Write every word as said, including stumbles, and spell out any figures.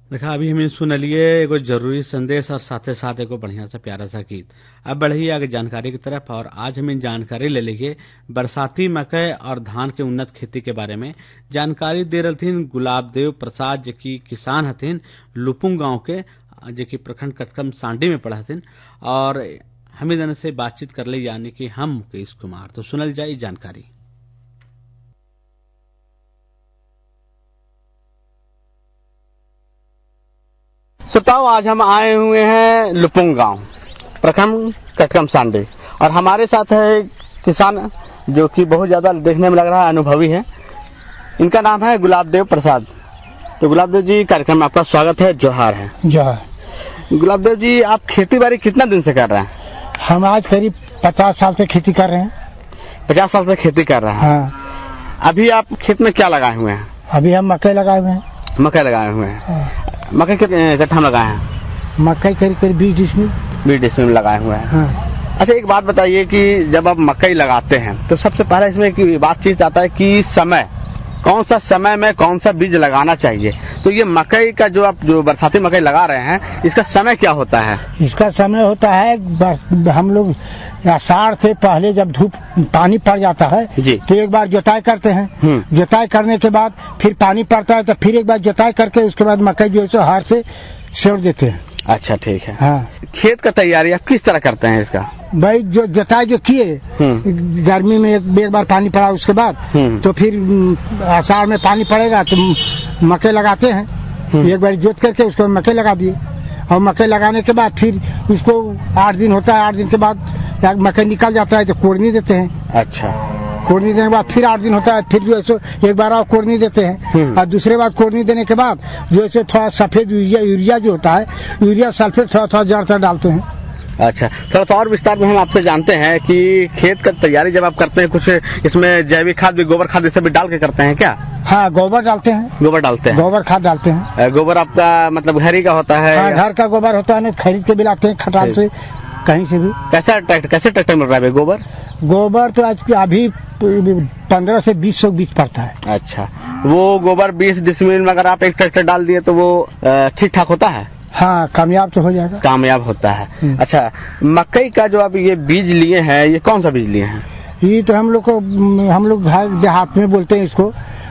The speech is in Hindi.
देखा अभी हमें सुनलिए एगो जरूरी संदेश और साथे साथ एगो बढ़िया सा प्यारा सा गीत। अब बढ़िए आगे जानकारी की तरफ और आज हमें जानकारी ले लीजिए बरसाती मकई और धान के उन्नत खेती के बारे में। जानकारी दे रही गुलाब देव प्रसाद जो कि किसान हथिन लुपुंग गांव के, जो कि प्रखंड कटकम सांडी में पड़ा हथिन, और हमें जन से बातचीत कर ले यानी कि हम मुकेश कुमार। तो सुनल जाए जानकारी। श्रोताओं, आज हम आए हुए हैं लुपुंग गांव प्रखंड कटकम सांडी और हमारे साथ है किसान जो कि बहुत ज्यादा देखने में लग रहा है अनुभवी है। इनका नाम है गुलाब देव प्रसाद। तो गुलाब देव जी, कार्यक्रम में आपका स्वागत है। जोहार है। जोहार। गुलाब देव जी, आप खेती बाड़ी कितना दिन से कर रहे हैं? हम आज करीब पचास साल से खेती कर रहे हैं। पचास साल से खेती कर रहे हैं? हाँ। अभी आप खेत में क्या लगाए हुए हैं? अभी हम मकई लगाए हुए हैं। मकई लगाए हुए हैं। हाँ। मकई कितने कट्ठा में लगाए हैं? मकई करीब करीब बीस डिसमिल बीस डिसमिल में लगाए हुए हैं। हाँ। अच्छा, एक बात बताइए कि जब आप मकई लगाते हैं तो सबसे पहले इसमें एक बातचीत आता है कि समय, कौन सा समय में कौन सा बीज लगाना चाहिए। तो ये मकई का जो आप जो बरसाती मकई लगा रहे हैं, इसका समय क्या होता है? इसका समय होता है हम लोग आषाढ़ से पहले जब धूप पानी पड़ जाता है जी। तो एक बार जुताई करते हैं। जुताई करने के बाद फिर पानी पड़ता है तो फिर एक बार जुताई करके उसके बाद मकई जो है हार से सेड़ देते हैं। अच्छा, ठीक है। हाँ। खेत का तैयारी आप किस तरह करते हैं इसका? भाई जो जुताई जो किए गर्मी में एक, एक बार पानी पड़ा उसके बाद तो फिर आषाढ़ में पानी पड़ेगा तो मकई लगाते हैं। एक बार जोत करके उसको मकई लगा दिए और मकई लगाने के बाद फिर उसको आठ दिन होता है। आठ दिन के बाद मकई निकल जाता है तो कोड़नी देते हैं। अच्छा। कोड़नी देने के बाद फिर आठ दिन होता है, फिर जो है एक बार और कोड़नी देते हैं और दूसरे बार कोड़नी देने के बाद जो है थोड़ा सफेद यूरिया यूरिया जो होता है यूरिया सल्फेट थोड़ा थोड़ा जड़ तक डालते हैं। अच्छा, थोड़ा सा और विस्तार में हम आपसे जानते हैं कि खेत का तैयारी जब आप करते हैं कुछ इसमें जैविक खाद भी, गोबर खाद जैसे भी डाल के करते हैं क्या? हाँ, गोबर डालते हैं। गोबर डालते हैं? गोबर खाद डालते हैं। गोबर आपका मतलब घर ही का होता है? हाँ, घर का गोबर होता है, नहीं खरीद के भी लाते हैं खटाल से कहीं से भी। कैसा ट्रैक्टर कैसे ट्रैक्टर मिल रहा है गोबर? गोबर तो आज अभी पंद्रह से बीस सौ बीज पड़ता है। अच्छा, वो गोबर बीस डिसमिल में अगर आप एक ट्रैक्टर डाल दिए तो वो ठीक ठाक होता है? हाँ, कामयाब तो हो जाएगा। कामयाब होता है। अच्छा, मकई का जो आप ये बीज लिए हैं, ये कौन सा बीज लिए हैं? ये तो हम लोग को हम लोग घर देहात में बोलते हैं इसको